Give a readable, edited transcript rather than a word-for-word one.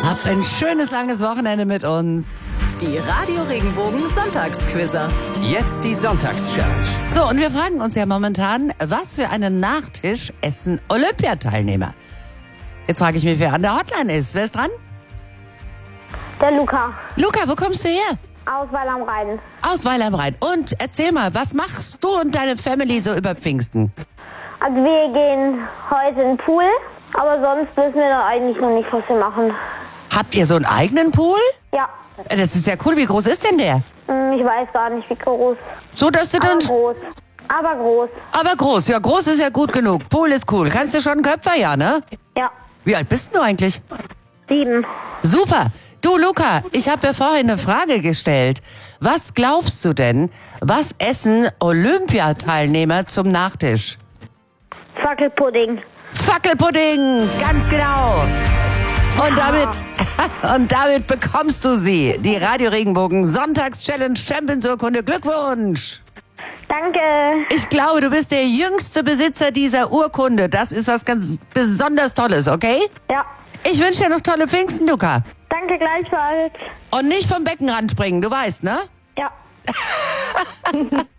Habt ein schönes, langes Wochenende mit uns. Die Radio Regenbogen Sonntagsquizzer. Jetzt die Sonntagschallenge. So, und wir fragen uns ja momentan, was für einen Nachtisch essen Olympiateilnehmer? Jetzt frage ich mich, wer an der Hotline ist. Wer ist dran? Der Luca Luca, wo kommst du her? aus Weil am Rhein. Aus Weil am Rhein. Und erzähl mal, was machst du und deine Family so über Pfingsten? Also wir gehen heute in den Pool, aber sonst wissen wir da eigentlich noch nicht, was wir machen. Habt ihr so einen eigenen Pool? Ja, Das ist ja cool. Wie groß ist denn der? ich weiß gar nicht, wie groß. So, dass du Aber dann... groß. Aber groß. Aber groß. Ja, groß ist ja gut genug. Pool ist cool. Kannst du schon einen Köpfer, ja, ne? Ja, Wie alt bist du eigentlich? 7. Super. Du, Luca, ich habe ja vorhin eine Frage gestellt. Was glaubst du denn, was essen Olympiateilnehmer zum Nachtisch? Fackelpudding. Fackelpudding, ganz genau. Und damit bekommst du sie. Die Radio Regenbogen Sonntagschallenge Champions-Urkunde. Glückwunsch. Danke. Ich glaube, du bist der jüngste Besitzer dieser Urkunde. Das ist was ganz besonders Tolles, okay? Ja, Ich wünsche dir noch tolle Pfingsten, Luca. danke gleichfalls. Und nicht vom Beckenrand springen, du weißt, ne? Ja.